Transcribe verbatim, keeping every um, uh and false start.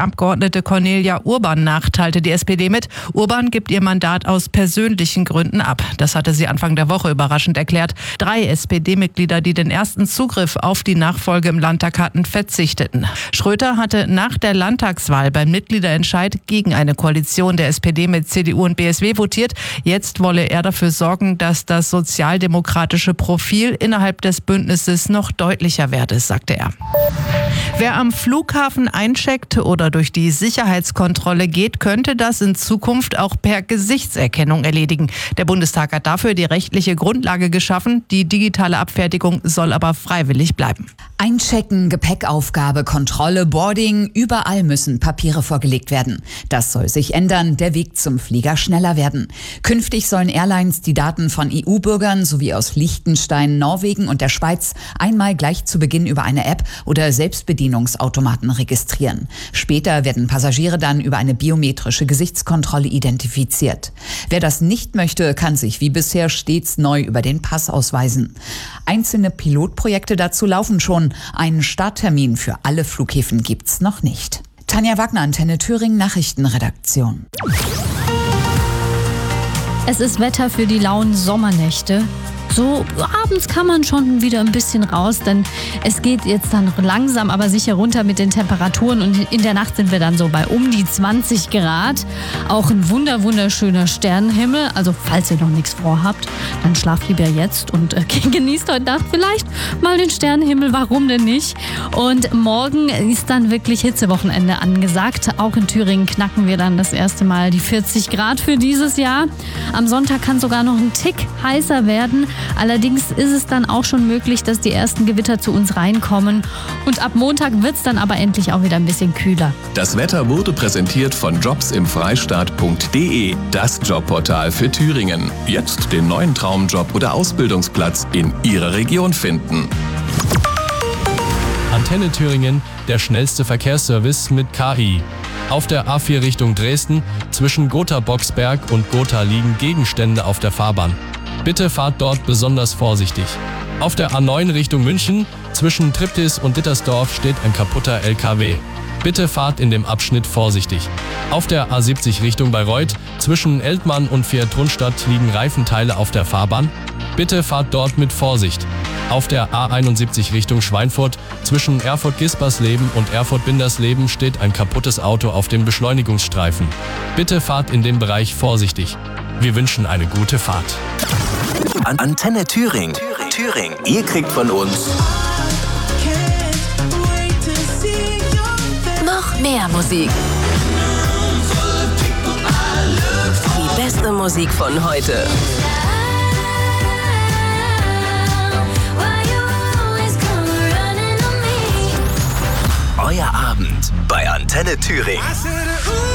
Abgeordnete Cornelia Urban nach, teilte die S P D mit. Urban gibt ihr Mandat aus persönlichen Gründen ab. Das hatte sie Anfang der Woche überraschend erklärt. Drei S P D-Mitglieder, die den ersten Zugriff auf die Nachfolge im Landtag hatten, verzichteten. Schröter hatte nach der Landtagswahl beim Mitgliederentscheid gegen eine Koalition der S P D mit C D U und B S W votiert. Jetzt wolle er dafür sorgen, dass das sozialdemokratische Profil innerhalb des Bündnisses noch deutlicher werde, sagte er. Wer am Flughafen eincheckt oder durch die Sicherheitskontrolle geht, könnte das in Zukunft auch per Gesichtserkennung erledigen. Der Bundestag hat dafür die rechtliche Grundlage geschaffen. Die digitale Abfertigung soll aber freiwillig bleiben. Einchecken, Gepäckaufgabe, Kontrolle, Boarding, überall müssen Papiere vorgelegt werden. Das soll sich ändern, der Weg zum Flieger schneller werden. Künftig sollen Airlines die Daten von E U-Bürgern sowie aus Liechtenstein, Norwegen und der Schweiz einmal gleich zu Beginn über eine App oder Selbstbedienungsautomaten registrieren. Später werden Passagiere dann über eine biometrische Gesichtskontrolle identifiziert. Wer das nicht möchte, kann sich wie bisher stets neu über den Pass ausweisen. Einzelne Pilotprojekte dazu laufen schon. Einen Starttermin für alle Flughäfen gibt's noch nicht. Tanja Wagner, Antenne Thüringen, Nachrichtenredaktion. Es ist Wetter für die lauen Sommernächte. So abends kann man schon wieder ein bisschen raus, denn es geht jetzt dann langsam, aber sicher runter mit den Temperaturen und in der Nacht sind wir dann so bei um die zwanzig Grad. Auch ein wunder wunderschöner Sternenhimmel, also falls ihr noch nichts vorhabt, dann schlaft lieber jetzt und äh, genießt heute Nacht vielleicht mal den Sternenhimmel, warum denn nicht? Und morgen ist dann wirklich Hitzewochenende angesagt. Auch in Thüringen knacken wir dann das erste Mal die vierzig Grad für dieses Jahr. Am Sonntag kann sogar noch ein Tick heißer werden. Allerdings ist es dann auch schon möglich, dass die ersten Gewitter zu uns reinkommen. Und ab Montag wird es dann aber endlich auch wieder ein bisschen kühler. Das Wetter wurde präsentiert von jobs im freistaat punkt de, das Jobportal für Thüringen. Jetzt den neuen Traumjob oder Ausbildungsplatz in Ihrer Region finden. Antenne Thüringen, der schnellste Verkehrsservice mit K I. Auf der A vier Richtung Dresden, zwischen Gotha-Boxberg und Gotha liegen Gegenstände auf der Fahrbahn. Bitte fahrt dort besonders vorsichtig. Auf der A neun Richtung München, zwischen Triptis und Dittersdorf steht ein kaputter L K W. Bitte fahrt in dem Abschnitt vorsichtig. Auf der A siebzig Richtung Bayreuth, zwischen Eltmann und Vier-Trunstadt liegen Reifenteile auf der Fahrbahn. Bitte fahrt dort mit Vorsicht. Auf der A einundsiebzig Richtung Schweinfurt, zwischen Erfurt-Gispersleben und Erfurt-Bindersleben steht ein kaputtes Auto auf dem Beschleunigungsstreifen. Bitte fahrt in dem Bereich vorsichtig. Wir wünschen eine gute Fahrt. An Antenne Thüringen. Thüringen. Ihr kriegt von uns noch mehr Musik. Die beste Musik von heute. Euer Abend bei Antenne Thüringen.